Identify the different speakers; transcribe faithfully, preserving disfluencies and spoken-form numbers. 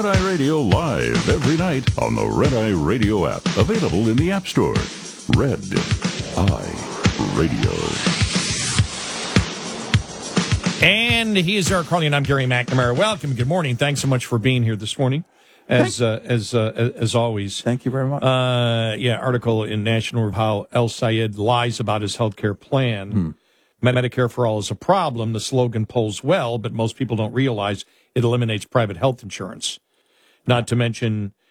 Speaker 1: Red Eye Radio live every night on the Red Eye Radio app. Available in the App Store. Red Eye Radio.
Speaker 2: And he is Eric Carly, and I'm Gary McNamara. Welcome. Good morning. Thanks so much for being here this morning, as uh, as uh, as always.
Speaker 3: Thank you very much.
Speaker 2: Uh, yeah, article in National of how El Sayed lies about his health care plan.
Speaker 3: Hmm.
Speaker 2: Medicare for All is a problem. The slogan polls well, but most people don't realize it eliminates private health insurance. Not to mention